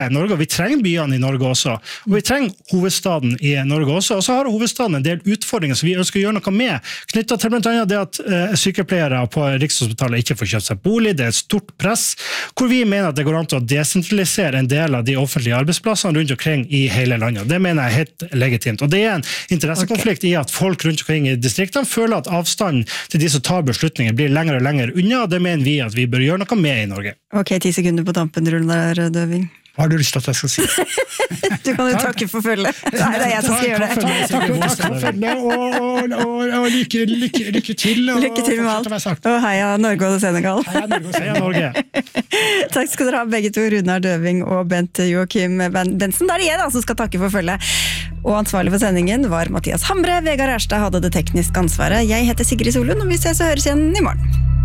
Norge, og vi trenger byene i Norge også, og vi trenger hovedstaden i Norge også, og så har hovedstaden en del utfordringer som vi ønsker å gjøre noe med, knyttet til blant annet det at sykepleiere på Rikshospitalet ikke får kjøpt seg bolig, det er et stort press, hvor vi mener at det går an til å desentralisere en del av de offentlige arbeidsplassene rundt omkring i hele landet. Det mener jeg er helt legitimt, og det er en interessekonflikt i at folk rundt omkring i distriktene føler at avstanden til de som tar beslutninger blir lenger og lenger unna, og det mener vi at vi bør gjøre noe med i Norge. Ok, 10 sekunder på tampen, Runar Døving. Hva har du lyst til at jeg skal si? Du kan jo takke for følge. Nei, det er jeg som skal gjøre det. Takk for følge, og lykke til. Lykke til med alt. Og heia Norge og Senegal. Heia Norge. Takk skal dere ha begge to, Runar Døving og Bent Joachim Bensen. Da er det jeg da som skal takke for følge. Og ansvarlig for sendingen var Mathias Hamre. Vegard Erstad hadde det tekniske ansvaret. Jeg heter Sigrid Solund, og vi ses og høres igjen i morgen.